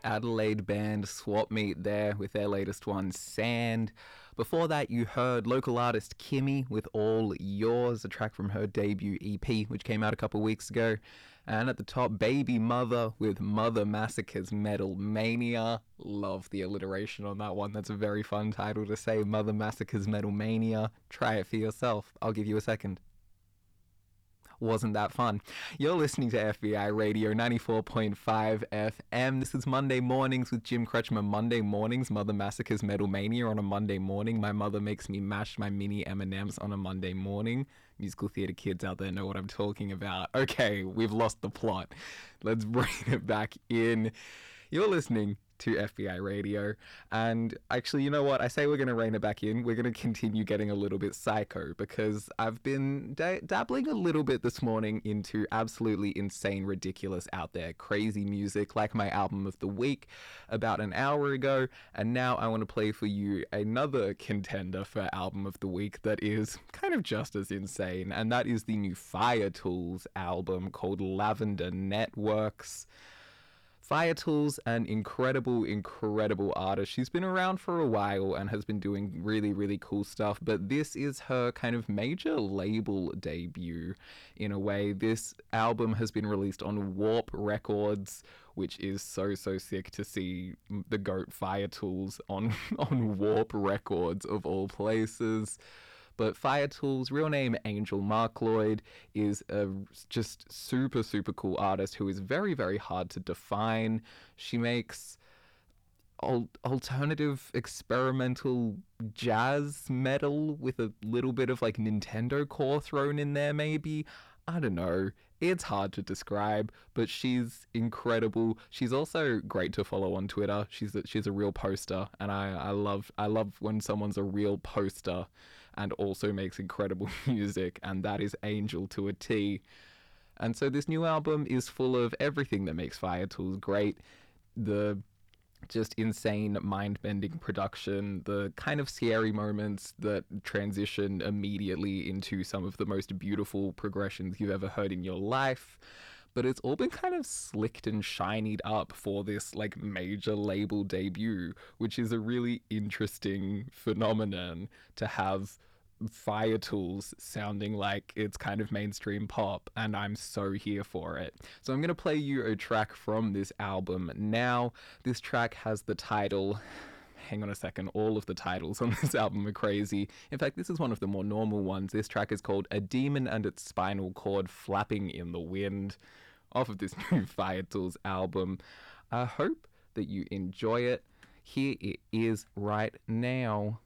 Adelaide band Swap Meet there with their latest one, Sand. Before that, you heard local artist Kimmy with All Yours, a track from her debut EP, which came out a couple weeks ago. And at the top, Baby Mother with Mother Massacre's Metal Mania. Love the alliteration on that one. That's a very fun title to say, Mother Massacre's Metal Mania. Try it for yourself. I'll give you a second. Wasn't that fun? You're listening to FBI Radio 94.5 FM. This is Monday Mornings with Jim Kretschmer. Monday mornings, Mother Massacre's Metal Mania on a Monday morning. My mother makes me mash my mini M&Ms on a Monday morning. Musical theatre kids out there know what I'm talking about. Okay, we've lost the plot. Let's bring it back in. You're listening to FBI Radio, and actually, you know what, I say we're going to rein it back in. We're going to continue getting a little bit psycho, because I've been dabbling a little bit this morning into absolutely insane, ridiculous, out there, crazy music, like my album of the week about an hour ago, and now I want to play for you another contender for album of the week that is kind of just as insane, and that is the new Fire Tools album called Lavender Networks. Fire Tools, an incredible artist. She's been around for a while and has been doing really, really cool stuff, but this is her kind of major label debut in a way. This album has been released on Warp Records, which is so sick to see the GOAT Fire Tools on Warp Records of all places. But Fire Tools, real name Angel Markloyd, is a just super cool artist who is very, very hard to define. She makes alternative experimental jazz metal with a little bit of like Nintendo core thrown in there maybe. I don't know. It's hard to describe, but she's incredible. She's also great to follow on Twitter. She's a real poster, and I love when someone's a real poster and also makes incredible music, and that is Angel to a T. And so this new album is full of everything that makes Fire Tools great. The just insane, mind-bending production, the kind of scary moments that transition immediately into some of the most beautiful progressions you've ever heard in your life. But it's all been kind of slicked and shinied up for this like major label debut, which is a really interesting phenomenon to have Fire Tools sounding like it's kind of mainstream pop, and I'm so here for it. So I'm going to play you a track from this album now. This track has the title... Hang on a second, all of the titles on this album are crazy. In fact, this is one of the more normal ones. This track is called A Demon and Its Spinal Cord Flapping in the Wind, off of this new Fire Tools album. I hope that you enjoy it. Here it is right now.